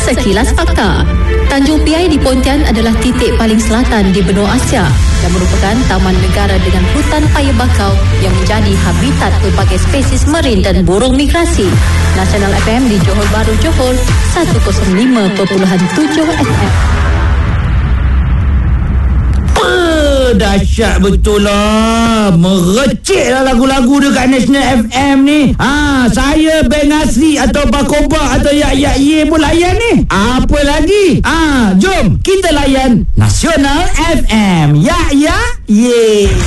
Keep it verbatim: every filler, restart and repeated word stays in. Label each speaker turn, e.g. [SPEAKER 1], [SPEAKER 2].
[SPEAKER 1] Sekilas Fakta. Tanjung Piai di Pontian adalah titik paling selatan di benua Asia yang merupakan taman negara dengan hutan paya bakau yang menjadi habitat pelbagai spesies marin dan burung migrasi. Nasional F M di Johor Bahru, Johor, seratus lima perpuluhan tujuh F M.
[SPEAKER 2] Dahsyat betul lah. Merecik lah lagu-lagu dekat National F M ni. Ha, saya Ben Asri atau Bakoba atau Yak Yak Ye pun layan ni. Apa lagi? Ha, jom kita layan National F M. Yak Yak Ye.